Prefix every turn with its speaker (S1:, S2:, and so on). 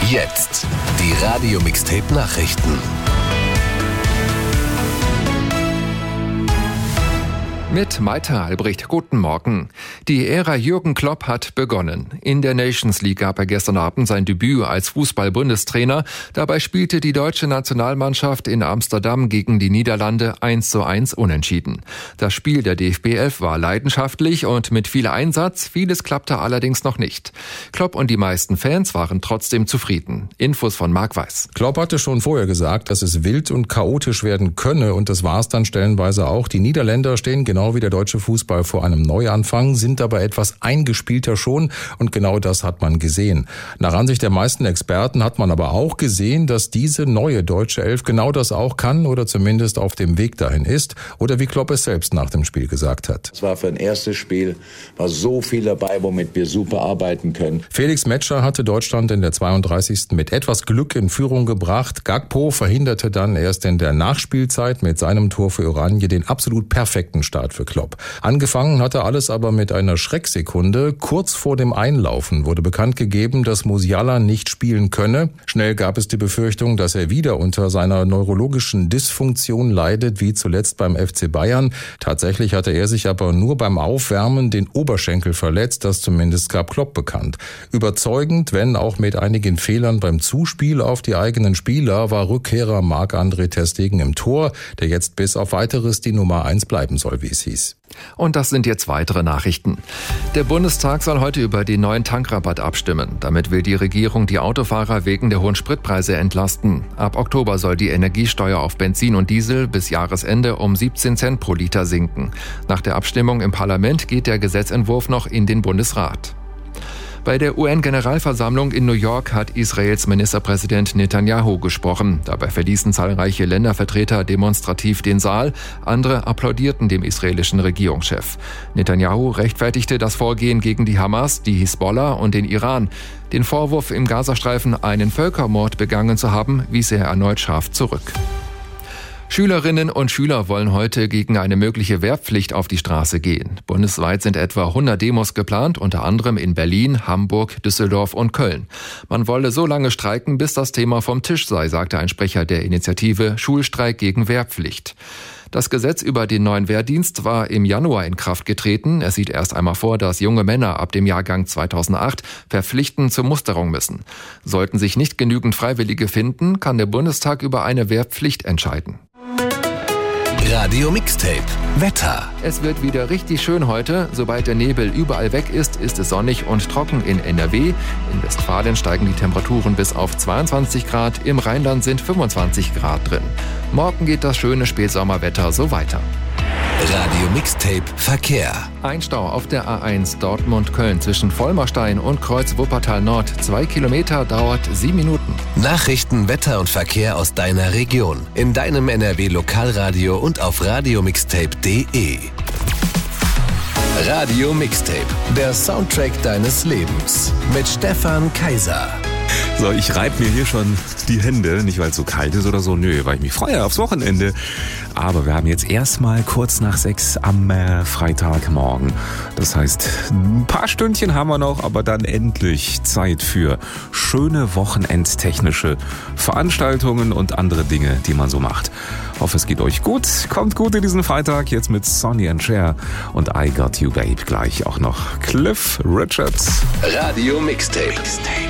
S1: Jetzt die Radio Mixtape Nachrichten.
S2: Mit Maita Albrecht, guten Morgen. Die Ära Jürgen Klopp hat begonnen. In der Nations League gab er gestern Abend sein Debüt als Fußball-Bundestrainer. Dabei spielte die deutsche Nationalmannschaft in Amsterdam gegen die Niederlande 1:1 unentschieden. Das Spiel der DFB 11 war leidenschaftlich und mit viel Einsatz. Vieles klappte allerdings noch nicht. Klopp und die meisten Fans waren trotzdem zufrieden. Infos von Marc Weiß.
S3: Klopp hatte schon vorher gesagt, dass es wild und chaotisch werden könne, und das war es dann stellenweise auch. Die Niederländer stehen genau wie der deutsche Fußball vor einem Neuanfang, sind aber etwas eingespielter schon, und genau das hat man gesehen. Nach Ansicht der meisten Experten hat man aber auch gesehen, dass diese neue deutsche Elf genau das auch kann oder zumindest auf dem Weg dahin ist, oder wie Klopp es selbst nach dem Spiel gesagt hat.
S4: Es war für ein erstes Spiel, war so viel dabei, womit wir super arbeiten können.
S3: Felix Metscher hatte Deutschland in der 32. mit etwas Glück in Führung gebracht. Gakpo verhinderte dann erst in der Nachspielzeit mit seinem Tor für Oranje den absolut perfekten Start für Klopp. Angefangen hatte alles aber mit einer Schrecksekunde. Kurz vor dem Einlaufen wurde bekannt gegeben, dass Musiala nicht spielen könne. Schnell gab es die Befürchtung, dass er wieder unter seiner neurologischen Dysfunktion leidet, wie zuletzt beim FC Bayern. Tatsächlich hatte er sich aber nur beim Aufwärmen den Oberschenkel verletzt, das zumindest gab Klopp bekannt. Überzeugend, wenn auch mit einigen Fehlern beim Zuspiel auf die eigenen Spieler, war Rückkehrer Marc-André ter Stegen im Tor, der jetzt bis auf Weiteres die Nummer 1 bleiben soll, wie es hieß.
S2: Und das sind jetzt weitere Nachrichten. Der Bundestag soll heute über den neuen Tankrabatt abstimmen. Damit will die Regierung die Autofahrer wegen der hohen Spritpreise entlasten. Ab Oktober soll die Energiesteuer auf Benzin und Diesel bis Jahresende um 17 Cent pro Liter sinken. Nach der Abstimmung im Parlament geht der Gesetzentwurf noch in den Bundesrat. Bei der UN-Generalversammlung in New York hat Israels Ministerpräsident Netanyahu gesprochen. Dabei verließen zahlreiche Ländervertreter demonstrativ den Saal. Andere applaudierten dem israelischen Regierungschef. Netanyahu rechtfertigte das Vorgehen gegen die Hamas, die Hisbollah und den Iran. Den Vorwurf, im Gazastreifen einen Völkermord begangen zu haben, wies er erneut scharf zurück. Schülerinnen und Schüler wollen heute gegen eine mögliche Wehrpflicht auf die Straße gehen. Bundesweit sind etwa 100 Demos geplant, unter anderem in Berlin, Hamburg, Düsseldorf und Köln. Man wolle so lange streiken, bis das Thema vom Tisch sei, sagte ein Sprecher der Initiative Schulstreik gegen Wehrpflicht. Das Gesetz über den neuen Wehrdienst war im Januar in Kraft getreten. Es sieht erst einmal vor, dass junge Männer ab dem Jahrgang 2008 verpflichtend zur Musterung müssen. Sollten sich nicht genügend Freiwillige finden, kann der Bundestag über eine Wehrpflicht entscheiden.
S1: Radio Mixtape Wetter.
S2: Es wird wieder richtig schön heute. Sobald der Nebel überall weg ist, ist es sonnig und trocken in NRW. In Westfalen steigen die Temperaturen bis auf 22 Grad. Im Rheinland sind 25 Grad drin. Morgen geht das schöne Spätsommerwetter so weiter.
S1: Radio Mixtape Verkehr.
S2: Ein Stau auf der A1 Dortmund-Köln zwischen Vollmerstein und Kreuz Wuppertal Nord. 2 Kilometer, dauert 7 Minuten.
S1: Nachrichten, Wetter und Verkehr aus deiner Region. In deinem NRW-Lokalradio und auf radiomixtape.de. Radio Mixtape, der Soundtrack deines Lebens. Mit Stefan Kaiser.
S5: So, ich reibe mir hier schon die Hände, nicht weil es so kalt ist oder so, nö, weil ich mich freue aufs Wochenende. Aber wir haben jetzt erstmal kurz nach 6 am Freitagmorgen. Das heißt, ein paar Stündchen haben wir noch, aber dann endlich Zeit für schöne wochenendtechnische Veranstaltungen und andere Dinge, die man so macht. Hoffe, es geht euch gut. Kommt gut in diesen Freitag, jetzt mit Sonny and Cher und I Got You Babe. Gleich auch noch Cliff Richards.
S1: Radio Mixtape.